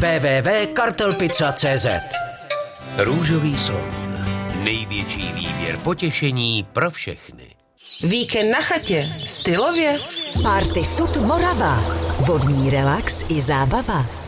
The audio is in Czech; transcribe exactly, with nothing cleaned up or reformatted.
w w w tečka kartelpizza tečka cé zet. Růžový soud. Největší výběr potěšení pro všechny. Víkend na chatě. Stylově. Party Sud Morava. Vodní relax i zábava.